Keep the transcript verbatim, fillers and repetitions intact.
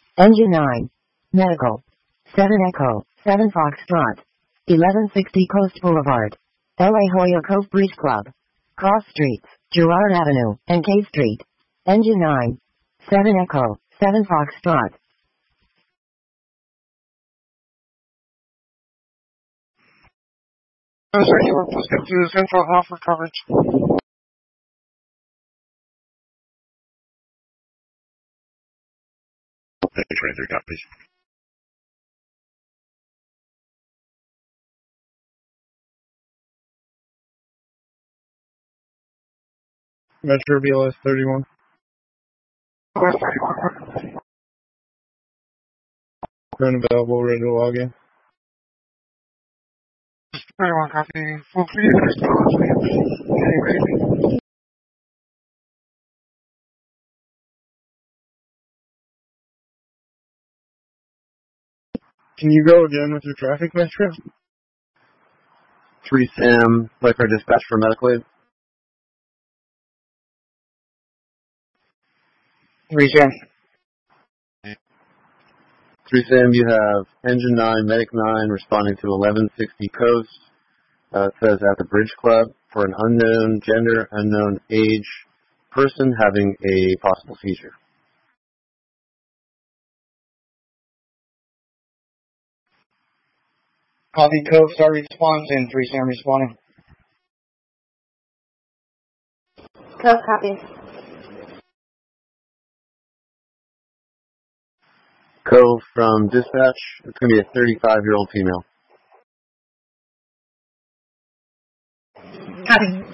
Engine nine. Medical. seven Echo, seven Foxtrot. eleven sixty Coast Boulevard. L A Hoya Cove Bridge Club. Cross Streets, Girard Avenue, and K Street. Engine nine. seven Echo, seven Foxtrot. I'm sorry, you were supposed to do Central Health for coverage. twenty-three, got please. Metro B L S thirty-one. Unavailable, ready to log in. thirty-one, copy. Full free. Can you go again with your traffic metro? three Sam, Lifeguard Dispatch for medical aid. three Sam. three Sam, you have Engine nine, Medic nine, responding to eleven sixty Coast. Uh, it says at the Bridge Club for an unknown gender, unknown age person having a possible seizure. Copy, Cove Star response and three Sam responding. Cove copy. Cove from dispatch, it's going to be a thirty-five-year-old female. Copy.